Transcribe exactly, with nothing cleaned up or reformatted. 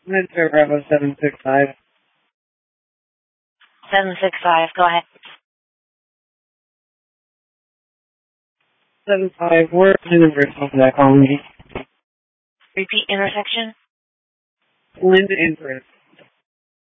Metro Bravo seven six five. seven six five, go ahead. seven five, we're in the Bristol that calling me. Repeat intersection. Linda in Bristol.